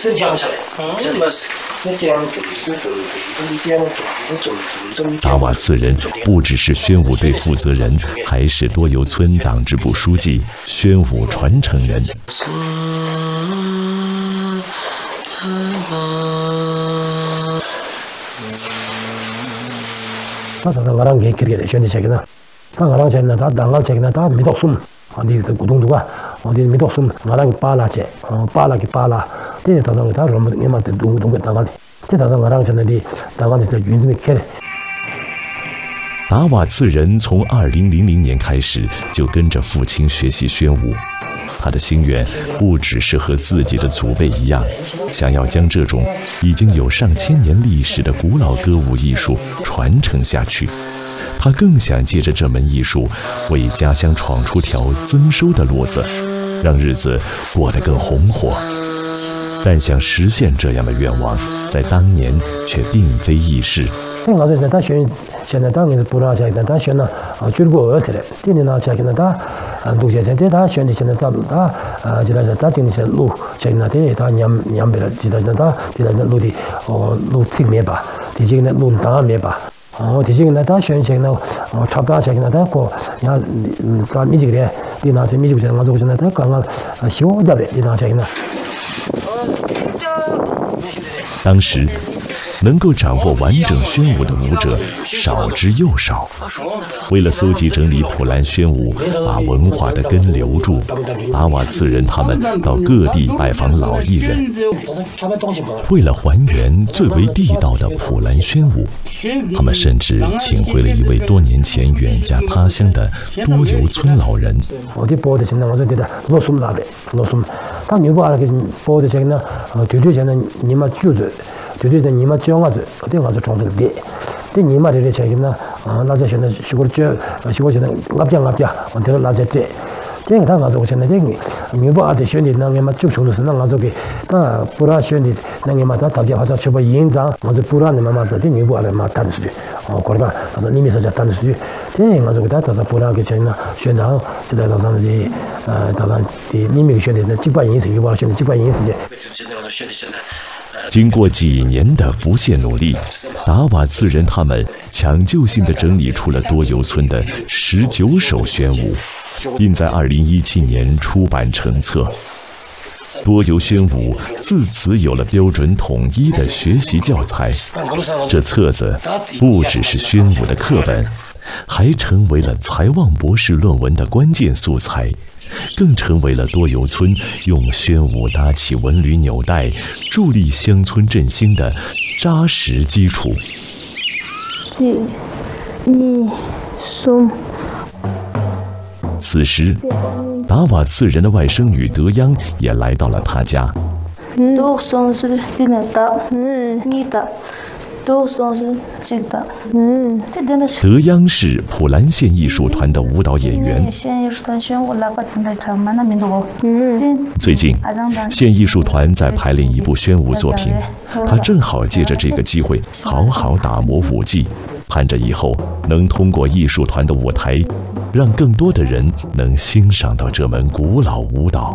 达瓦次人不只是宣武队负责人，还是多游村党支部书记、宣武传承人。 어디 고동도가 어디 미도숨 나랑 빨라제 빨라게 빨라 때 다들 다 롬 네마데 동동 다가리 때 다들 나랑 전에디 다가리 저 윤즈미 캐레 达瓦次人从2000年开始就跟着父亲学习宣武，他的心愿不只是和自己的祖辈一样，想要将这种已经有上千年历史的古老歌舞艺术传承下去。他更想借着这门艺术，为家乡闯出条增收的路子，让日子过得更红火。但想实现这样的愿望，在当年却并非易事。 现在当年是不让下的，他选了俱乐部二十来，今年呢下去呢他路线现在他选的现在他现在是他今年是路现在他两边的现在是他现在是路的路侧面吧，第几个呢路当面吧。第几个呢？他选择呢？差不多选择他过，然后咱米几个人，你那些米几个人，我这个现在他刚刚小点的，你那些呢？ 当时，能够掌握完整宣武的舞者少之又少。为了搜集整理普兰宣武，把文化的根留住，达瓦次人他们到各地拜访老艺人。为了还原最为地道的普兰宣武，他们甚至请回了一位多年前远嫁他乡的多游村老人。 我的播的现在我说的罗松那边，罗松，他牛不阿拉给播的现在对现在你们住着。对对，你们教我这我从这个的，这你们这些现在那这现在学过这学过现在我讲，我这那这这个他我现在这个你不阿的选的那个嘛就从头是那我这个他不让选的那个嘛他大家好像去把印章我就不让你们嘛这你不阿的嘛单出去过来吧你们说叫单出去这我这个他不让给现在选上就在早上的早上的你们选的那几百银子，你不选的几百银子的。 经过几年的不懈努力，达瓦次人他们抢救性地整理出了多游村的19首宣武，并在2017年出版成册。多游宣武自此有了标准统一的学习教材。这册子不只是宣武的课本，还成为了财旺博士论文的关键素材。更成为了多游村用宣武搭起文旅纽带、助力乡村振兴的扎实基础。此时，达瓦次人的外甥女德央也来到了他家。德央是普兰县艺术团的舞蹈演员。最近，县艺术团在排练一部宣武作品，他正好借着这个机会好好打磨舞技，盼着以后能通过艺术团的舞台，让更多的人能欣赏到这门古老舞蹈。